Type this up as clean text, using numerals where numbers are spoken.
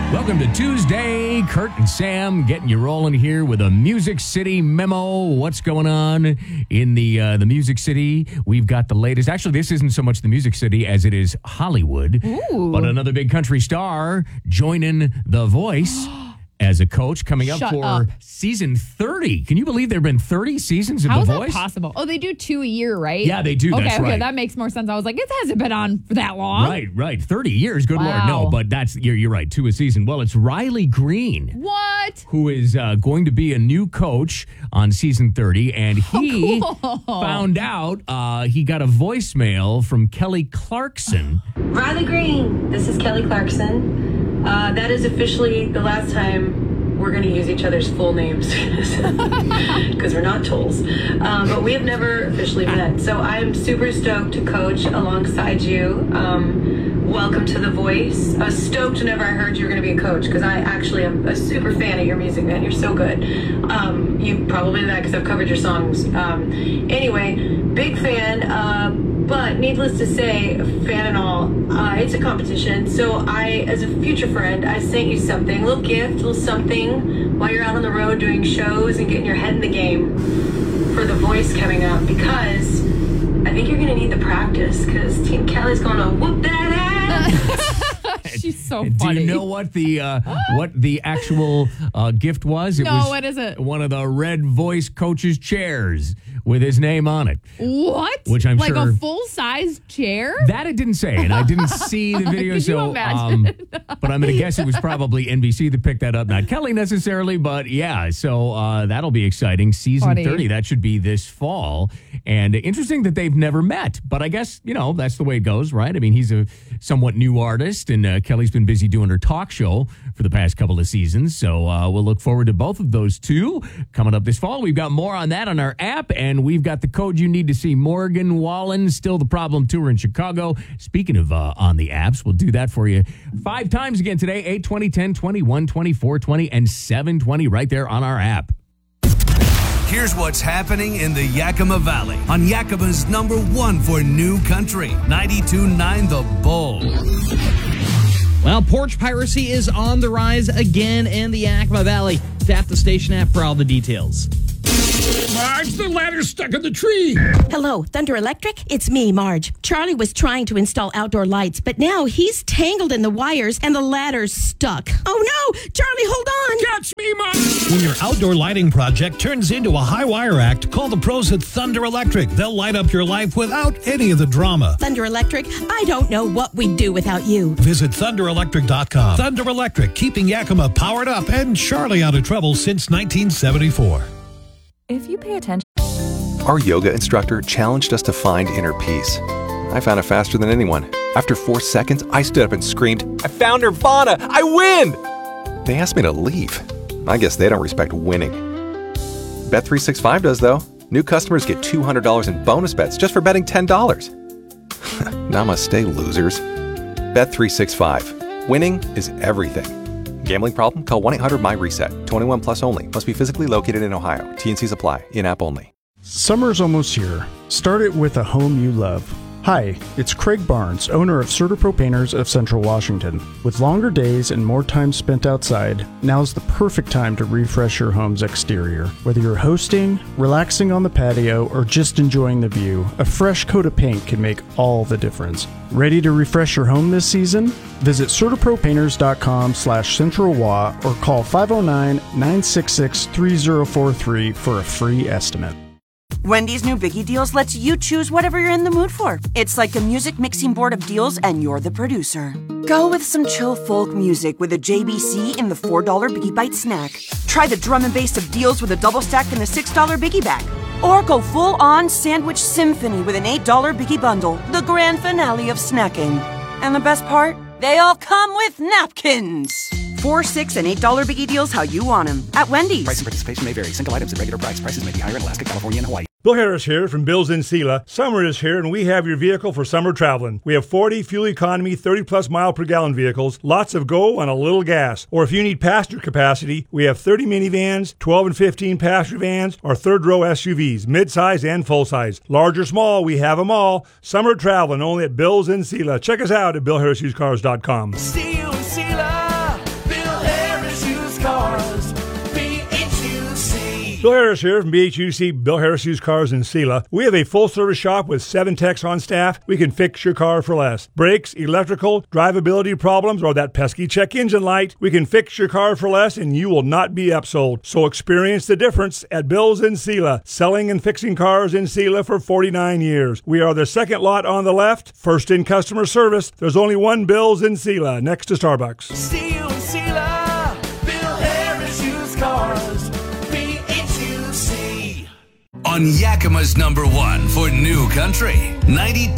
Welcome to Tuesday. Kurt and Sam getting you rolling here with a Music City memo. What's going on in the Music City? We've got the latest. Actually, this isn't so much the Music City as it is Hollywood. Ooh. But another big country star joining The Voice as a coach coming up Shut for up. season 30. Can you believe there have been 30 seasons of How The is that Voice? possible? Oh, they do 2 a year, right? Yeah, they do. Okay, That's right. that makes more sense. I was like, it hasn't been on for that long. Right. 30 years. Good Lord. No, Wow. but you're right. 2 a season. Well, it's Riley Green, What? who is going to be a new coach on season 30. And he Cool. found out he got a voicemail from Kelly Clarkson. Riley Green, this is Kelly Clarkson. That is officially the last time we're going to use each other's full names because we're not tools. But we have never officially met. So I'm super stoked to coach alongside you. Welcome to The Voice. I was stoked whenever I heard you were going to be a coach because I actually am a super fan of your music, man. You're so good. You probably know that because I've covered your songs. Anyway, big fan. But needless to say, fan and all, it's a competition. So I, as a future friend, I sent you something, a little gift, a little something while you're out on the road doing shows and getting your head in the game for The Voice coming up because I think you're going to need the practice because Team Kelly's going to whoop that ass. She's so Do funny. you know what the actual gift was? It No, was what is it? One of the Red Voice coaches' chairs with his name on it. What? Which I'm like sure- a full-size chair? That it didn't say, and I didn't see the video. Could you so, imagine? but I'm going to guess it was probably NBC that picked that up, not Kelly necessarily. But yeah, so that'll be exciting. Season Funny. 30, that should be this fall, and interesting that they've never met. But I guess that's the way it goes, right? I mean, he's a somewhat new artist, and Kelly's been busy doing her talk show for the past couple of seasons. So we'll look forward to both of those two coming up this fall. We've got more on that on our app, and we've got the code you need to see Morgan Wallen, Still the Problem Tour in Chicago. Speaking of on the apps, we'll do that for you 5 times again today, 820, 1020, 120, 420, and 720 right there on our app. Here's what's happening in the Yakima Valley on Yakima's #1 for new country, 92.9 The Bull. Well, porch piracy is on the rise again in the Yakima Valley. Tap the station app for all the details. Marge, the ladder's stuck in the tree. Hello, Thunder Electric? It's me, Marge. Charlie was trying to install outdoor lights, but now he's tangled in the wires and the ladder's stuck. Oh no! Charlie, hold on! Catch me, Marge. When your outdoor lighting project turns into a high wire act, call the pros at Thunder Electric. They'll light up your life without any of the drama. Thunder Electric, I don't know what we'd do without you. Visit ThunderElectric.com. Thunder Electric, keeping Yakima powered up and Charlie out of trouble since 1974. If you pay attention. Our yoga instructor challenged us to find inner peace. I found it faster than anyone. After 4 seconds, I stood up and screamed, "I found Nirvana! I win!" They asked me to leave. I guess they don't respect winning. Bet365 does, though. New customers get $200 in bonus bets just for betting $10. Namaste, losers. Bet365. Winning is everything. Gambling problem? Call 1-800-MY-RESET. 21 plus only. Must be physically located in Ohio. T&Cs apply. In-app only. Summer's almost here. Start it with a home you love. Hi, it's Craig Barnes, owner of CertaPro Painters of Central Washington. With longer days and more time spent outside, now's the perfect time to refresh your home's exterior. Whether you're hosting, relaxing on the patio, or just enjoying the view, a fresh coat of paint can make all the difference. Ready to refresh your home this season? Visit CertaProPainters.com/CentralWA or call 509-966-3043 for a free estimate. Wendy's new Biggie Deals lets you choose whatever you're in the mood for. It's like a music mixing board of deals, and you're the producer. Go with some chill folk music with a JBC in the $4 Biggie Bite snack. Try the drum and bass of deals with a double stack in the $6 Biggie Bag. Or go full-on sandwich symphony with an $8 Biggie Bundle, the grand finale of snacking. And the best part? They all come with napkins. $4, $6, and $8 Biggie Deals how you want them at Wendy's. Price and participation may vary. Single items at regular price. Prices may be higher in Alaska, California, and Hawaii. Bill Harris here from Bill's in Sela. Summer is here, and we have your vehicle for summer traveling. We have 40 fuel economy, 30-plus mile per gallon vehicles, lots of go and a little gas. Or if you need passenger capacity, we have 30 minivans, 12 and 15 passenger vans, or third-row SUVs, mid-size and full-size. Large or small, we have them all. Summer traveling only at Bill's in Sela. Check us out at BillHarrisUsedCars.com. See you in Sela, Bill Bill Harris here from BHUC Bill Harris Used Cars in Sela. We have a full-service shop with 7 techs on staff. We can fix your car for less. Brakes, electrical, drivability problems, or that pesky check engine light, we can fix your car for less and you will not be upsold. So experience the difference at Bill's in Sela, selling and fixing cars in Sela for 49 years. We are the second lot on the left, first in customer service. There's only one Bill's in Sela, next to Starbucks. See you in Sela, Bill Harris Used Cars, BHUC. On Yakima's number 1 for New Country, 92.9